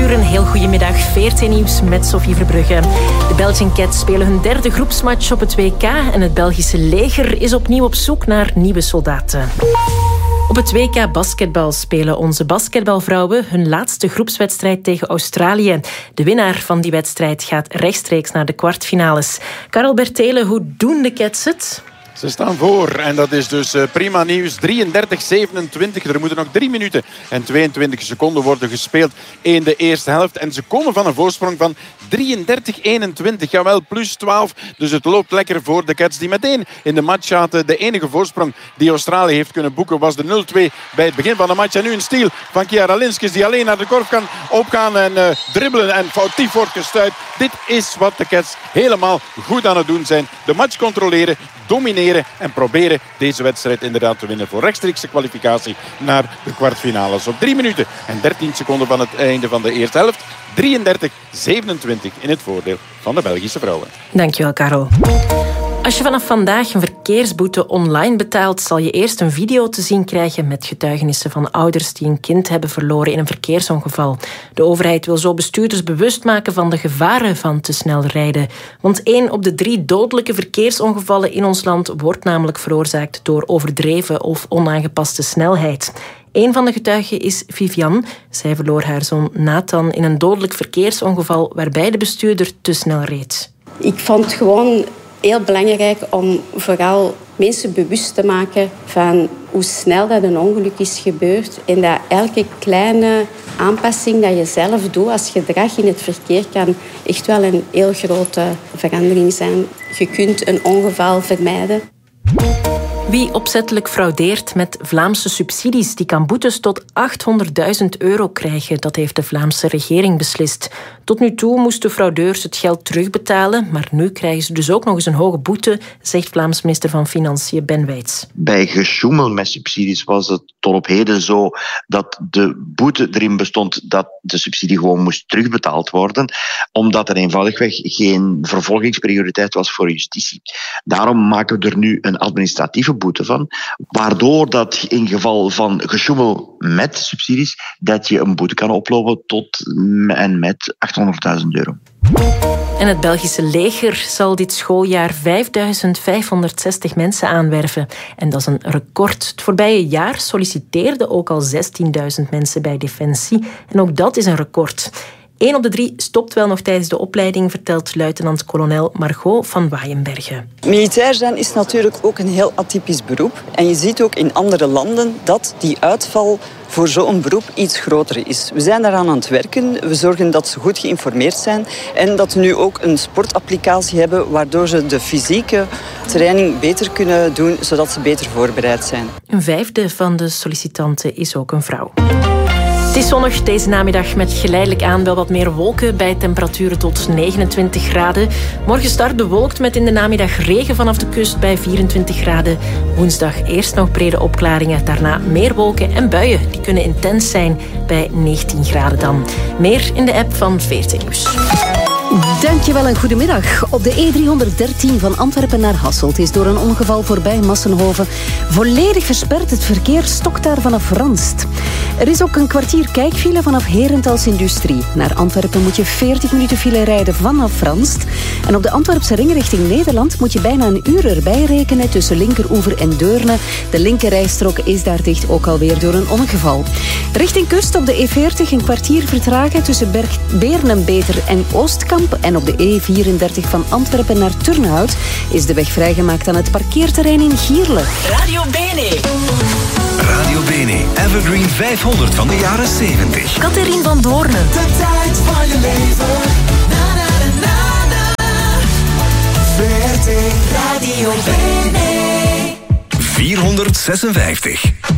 uur een heel goedemiddag. VRT Nieuws met Sophie Verbrugge. De Belgian Cats spelen hun derde groepsmatch op het WK en het Belgische leger is opnieuw op zoek naar nieuwe soldaten. Op het WK basketbal spelen onze basketbalvrouwen hun laatste groepswedstrijd tegen Australië. De winnaar van die wedstrijd gaat rechtstreeks naar de kwartfinales. Karel Bertelen, hoe doen de Cats het? Ze staan voor en dat is dus prima nieuws. 33-27. Er moeten nog 3 minuten en 22 seconden worden gespeeld in de eerste helft. En ze komen van een voorsprong van 33-21. Jawel, plus 12. Dus het loopt lekker voor de Cats die meteen in de match zaten. De enige voorsprong die Australië heeft kunnen boeken was de 0-2 bij het begin van de match. En nu een steal van Chiara Linskes die alleen naar de korf kan opgaan en dribbelen en foutief wordt gestuit. Dit is wat de Cats helemaal goed aan het doen zijn. De match controleren, domineren en proberen deze wedstrijd inderdaad te winnen voor rechtstreekse kwalificatie naar de kwartfinales. Op 3 minuten en 13 seconden van het einde van de eerste helft. 33-27 in het voordeel van de Belgische vrouwen. Dankjewel, Karel. Als je vanaf vandaag een verkeersboete online betaalt, zal je eerst een video te zien krijgen met getuigenissen van ouders die een kind hebben verloren in een verkeersongeval. De overheid wil zo bestuurders bewust maken van de gevaren van te snel rijden. Want 1 op de 3 dodelijke verkeersongevallen in ons land wordt namelijk veroorzaakt door overdreven of onaangepaste snelheid. Een van de getuigen is Vivian. Zij verloor haar zoon Nathan in een dodelijk verkeersongeval waarbij de bestuurder te snel reed. Ik vond het gewoon heel belangrijk om vooral mensen bewust te maken van hoe snel dat een ongeluk is gebeurd. En dat elke kleine aanpassing dat je zelf doet als gedrag in het verkeer kan echt wel een heel grote verandering zijn. Je kunt een ongeval vermijden. Wie opzettelijk fraudeert met Vlaamse subsidies, die kan boetes tot €800.000 krijgen. Dat heeft de Vlaamse regering beslist. Tot nu toe moesten fraudeurs het geld terugbetalen, maar nu krijgen ze dus ook nog eens een hoge boete, zegt Vlaams minister van Financiën Ben Wijts. Bij gesjoemel met subsidies was het tot op heden zo dat de boete erin bestond dat de subsidie gewoon moest terugbetaald worden, omdat er eenvoudigweg geen vervolgingsprioriteit was voor justitie. Daarom maken we er nu een administratieve boete van, waardoor dat in geval van gesjoemel met subsidies, dat je een boete kan oplopen tot en met €800.000. En het Belgische leger zal dit schooljaar 5.560 mensen aanwerven. En dat is een record. Het voorbije jaar solliciteerden ook al 16.000 mensen bij Defensie. En ook dat is een record. 1 op de 3 stopt wel nog tijdens de opleiding, vertelt luitenant-kolonel Margot van Waaienbergen. Militair zijn is natuurlijk ook een heel atypisch beroep. En je ziet ook in andere landen dat die uitval voor zo'n beroep iets groter is. We zijn daaraan aan het werken. We zorgen dat ze goed geïnformeerd zijn. En dat we nu ook een sportapplicatie hebben, waardoor ze de fysieke training beter kunnen doen, zodat ze beter voorbereid zijn. Een 1/5 van de sollicitanten is ook een vrouw. Het is zonnig deze namiddag met geleidelijk aan wel wat meer wolken bij temperaturen tot 29 graden. Morgen start bewolkt met in de namiddag regen vanaf de kust bij 24 graden. Woensdag eerst nog brede opklaringen, daarna meer wolken en buien. Die kunnen intens zijn bij 19 graden dan. Meer in de app van VRT Nieuws. Dankjewel en goedemiddag. Op de E313 van Antwerpen naar Hasselt is door een ongeval voorbij Massenhoven volledig versperd. Het verkeer stokt daar vanaf Ranst. Er is ook een kwartier kijkfile vanaf Herentals Industrie. Naar Antwerpen moet je 40 minuten file rijden vanaf Ranst. En op de Antwerpse ring richting Nederland moet je bijna een uur erbij rekenen tussen Linkeroever en Deurne. De linkerrijstrook is daar dicht, ook alweer door een ongeval. Richting kust op de E40 een kwartier vertragen tussen Beernenbeter en Oostkamp. En op de E34 van Antwerpen naar Turnhout is de weg vrijgemaakt aan het parkeerterrein in Gierle. Radio Bene. Radio Bene, Evergreen 500 van de jaren 70. Catherine van Doorne. De tijd van je leven. Na, na, na, na, na. VRT Radio Bene. 456.